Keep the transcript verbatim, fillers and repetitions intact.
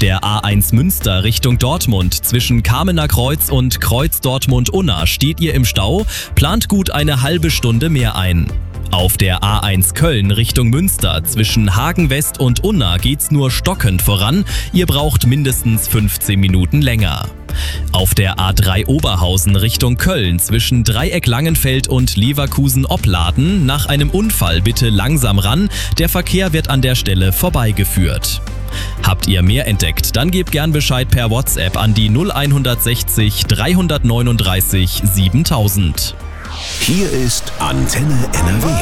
der A eins Münster Richtung Dortmund zwischen Kamener Kreuz und Kreuz Dortmund-Unna steht ihr im Stau, plant gut eine halbe Stunde mehr ein. Auf der A eins Köln Richtung Münster zwischen Hagen West und Unna geht's nur stockend voran, ihr braucht mindestens fünfzehn Minuten länger. Auf der A drei Oberhausen Richtung Köln zwischen Dreieck Langenfeld und Leverkusen-Opladen nach einem Unfall bitte langsam ran, der Verkehr wird an der Stelle vorbeigeführt. Habt ihr mehr entdeckt, dann gebt gern Bescheid per WhatsApp an die null sechzig dreihundertneununddreißig siebentausend. Hier ist Antenne N R W.